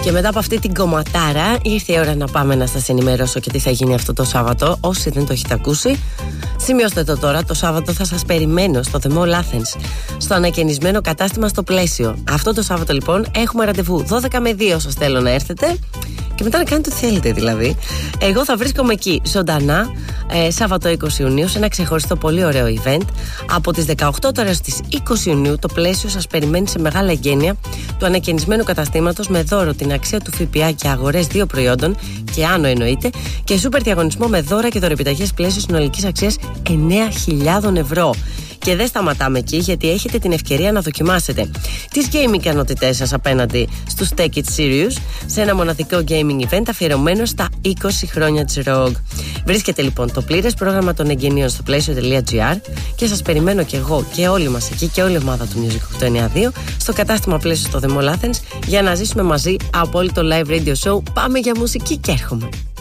Και μετά από αυτή την κομματάρα ήρθε η ώρα να πάμε να σας ενημερώσω και τι θα γίνει αυτό το Σάββατο. Όσοι δεν το έχετε ακούσει, σημειώστε το τώρα. Το Σάββατο θα σας περιμένω στο The Mall Athens, στο ανακαινισμένο κατάστημα στο Πλαίσιο. Αυτό το Σάββατο λοιπόν έχουμε ραντεβού 12 με 2 σας θέλω να έρθετε. Και μετά να κάνετε ό,τι θέλετε δηλαδή. Εγώ θα βρίσκομαι εκεί ζωντανά Σάββατο 20 Ιουνίου σε ένα ξεχωριστό πολύ ωραίο event. Από τις 18 τώρα στις 20 Ιουνίου το Πλαίσιο σας περιμένει σε μεγάλα εγγένεια του ανακαινισμένου καταστήματος με δώρο την αξία του ΦΠΑ και αγορές 2 προϊόντων και άνω εννοείται και σούπερ διαγωνισμό με δώρα και δωρεπιταγές Πλαίσιο συνολικής αξίας 9.000 ευρώ. Και δεν σταματάμε εκεί γιατί έχετε την ευκαιρία να δοκιμάσετε τις gaming ικανότητές σας απέναντι στους Take It Serious σε ένα μοναδικό gaming event αφιερωμένο στα 20 χρόνια της ROG. Βρίσκεται λοιπόν το πλήρες πρόγραμμα των εγγενείων στο Πλαίσιο.gr και σας περιμένω και εγώ και όλοι μας εκεί και όλη η ομάδα του Music 892 στο κατάστημα Πλαίσιο στο The Mall Athens για να ζήσουμε μαζί από όλο το live radio show. Πάμε για μουσική και έρχομαι.